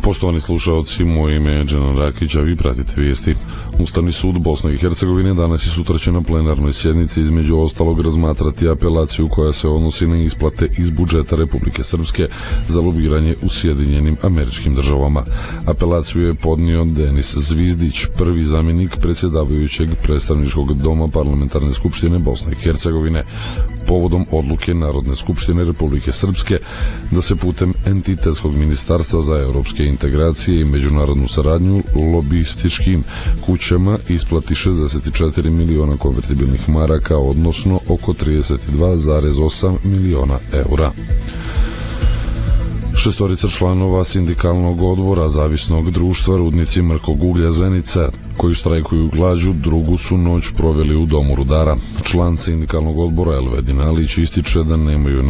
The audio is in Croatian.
Poštovani slušalci, moje ime je Dženan Rakić, a vi pratite vijesti. Ustavni sud Bosne i Hercegovine danas i sutra će na plenarnoj sjednici između ostalog razmatrati apelaciju koja se odnosi na isplate iz budžeta Republike Srpske za lobiranje u Sjedinjenim Američkim Državama. Apelaciju je podnio Denis Zvizdić, prvi zamjenik predsjedavajućeg predstavničkog doma Parlamentarne skupštine Bosne i Hercegovine, povodom odluke Narodne skupštine Republike Srpske da se putem entitetskog ministarstva za europske integracije i međunarodnu saradnju lobističkim kućama isplati 64 miliona konvertibilnih maraka, odnosno oko 32,8 miliona eura. Šestorica članova sindikalnog odbora Zavisnog društva Rudnici mrkog uglja Zenica, koji štrajkuju glađu, drugu su noć proveli u domu rudara. Član sindikalnog odbora Elvedin Alić ističe da nemaju